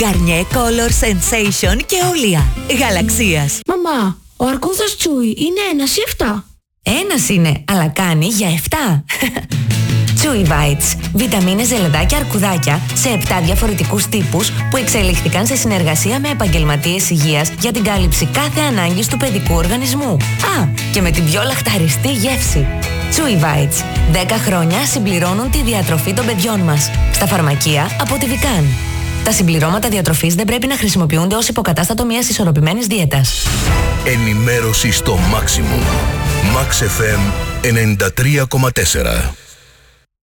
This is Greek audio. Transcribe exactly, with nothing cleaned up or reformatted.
Garnier Color Sensation και Olea Γαλαξίας. Μαμά, ο αρκούδας Τσούι είναι ένας ή εφτά? Ένας είναι, αλλά κάνει για εφτά. Chewy Bites. Βιταμίνες, ζελεδάκια, αρκουδάκια σε επτά διαφορετικούς τύπους που εξελίχθηκαν σε συνεργασία με επαγγελματίες υγείας για την κάλυψη κάθε ανάγκης του παιδικού οργανισμού. Α, και με την πιο λαχταριστή γεύση. Chewy Bites. δέκα χρόνια συμπληρώνουν τη διατροφή των παιδιών μας. Στα φαρμακεία από τη Vican. Τα συμπληρώματα διατροφής δεν πρέπει να χρησιμοποιούνται ως υποκατάστατο μιας ισορροπημένης δίαιτας. Ενημέρωση στο maximum. Max εφ εμ ενενήντα τρία κόμμα τέσσερα.